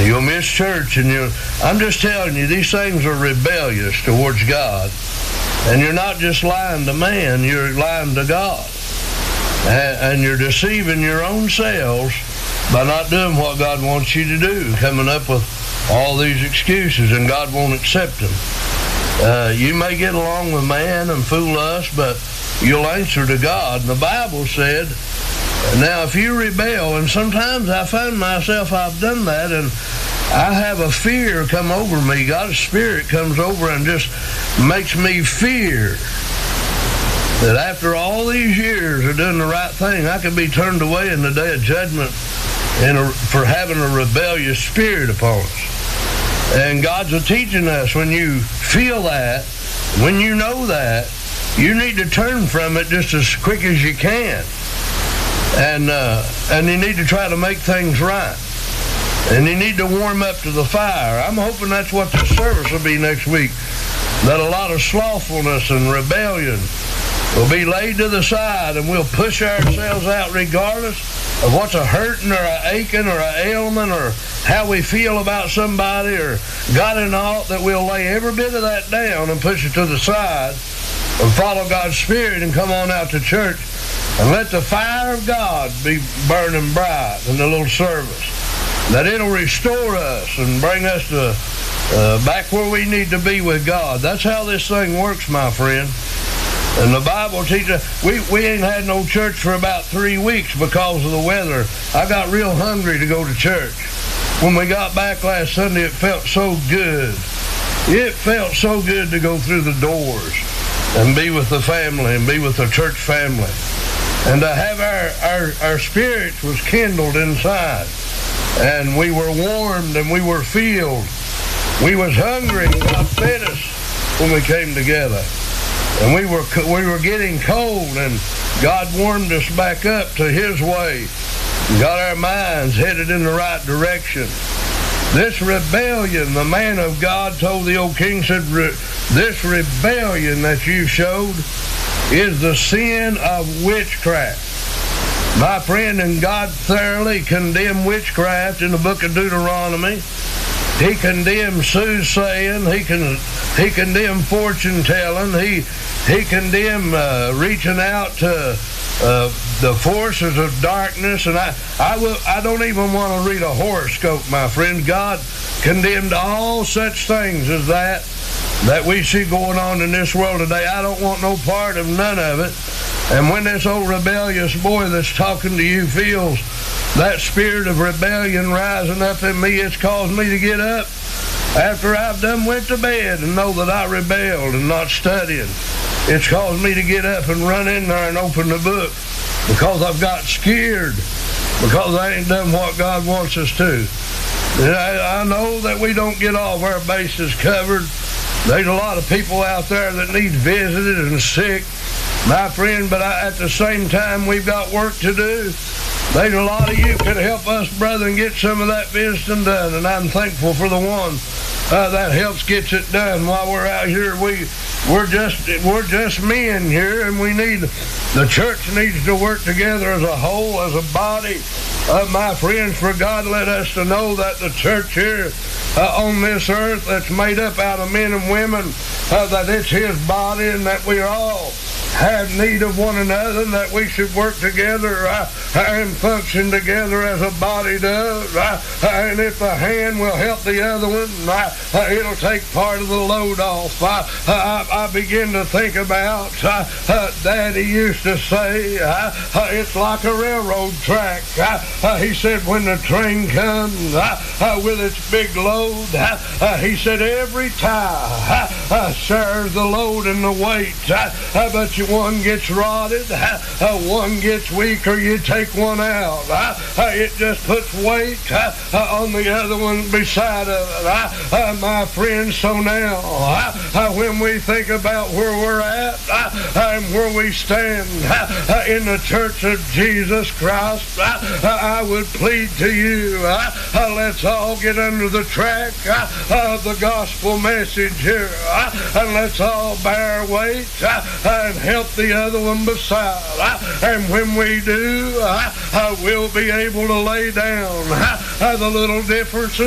You'll miss church, and I'm just telling you, these things are rebellious towards God. And you're not just lying to man, you're lying to God. And you're deceiving your own selves by not doing what God wants you to do, coming up with all these excuses, and God won't accept them. You may get along with man and fool us, but you'll answer to God. And the Bible said, now if you rebel, and sometimes I find myself, I've done that, and I have a fear come over me. God's Spirit comes over and just makes me fear that after all these years of doing the right thing, I could be turned away in the day of judgment for having a rebellious spirit upon us. And God's teaching us, when you feel that, when you know that, you need to turn from it just as quick as you can. And you need to try to make things right. And you need to warm up to the fire. I'm hoping that's what the service will be next week, that a lot of slothfulness and rebellion will be laid to the side, and we'll push ourselves out regardless of what's a hurting or a aching or a ailment or how we feel about somebody or God and all, that we'll lay every bit of that down and push it to the side and follow God's Spirit and come on out to church and let the fire of God be burning bright in the little service, that it'll restore us and bring us to back where we need to be with God. That's how this thing works, my friend. And the Bible teaches, we ain't had no church for about 3 weeks because of the weather. I got real hungry to go to church. When we got back last Sunday, it felt so good. It felt so good to go through the doors and be with the family and be with the church family. And to have our spirits was kindled inside. And we were warmed and we were filled. We was hungry, and God fed us when we came together. And we were getting cold, and God warmed us back up to His way. And got our minds headed in the right direction. This rebellion, the man of God told the old king, said, this rebellion that you showed is the sin of witchcraft. My friend, and God thoroughly condemned witchcraft in the book of Deuteronomy. He condemned soothsaying. He condemned fortune telling. He condemned reaching out to the forces of darkness. And I don't even want to read a horoscope, my friend. God condemned all such things as that we see going on in this world today. I don't want no part of none of it. And when this old rebellious boy that's talking to you feels that spirit of rebellion rising up in me, it's caused me to get up after I've done went to bed and know that I rebelled and not studying. It's caused me to get up and run in there and open the book because I've got scared, because I ain't done what God wants us to. And I know that we don't get all of our bases covered. There's a lot of people out there that need visited and sick, my friend, but at the same time, we've got work to do. There's a lot of you could help us, brother, and get some of that visiting done, and I'm thankful for the one that helps gets it done while we're out here. We're just men here, and the church needs to work together as a whole, as a body. My friends, for God let us to know that the church here on this earth that's made up out of men and women, that it's His body, and that we all have need of one another, and that we should work together and function together as a body does. And if the hand will help the other one, it'll take part of the load off. I begin to think about, Daddy used to say, it's like a railroad track. He said when the train comes with its big load, he said every tie shares the load and the weight, but one gets rotted, one gets weaker, you take one out. It just puts weight on the other one beside of it. My friends, so now, when we think about where we're at and where we stand in the church of Jesus Christ, I would plead to you, let's all get under the track of the gospel message here, and let's all bear weight and help the other one beside. And when we do, we'll be able to lay down the little differences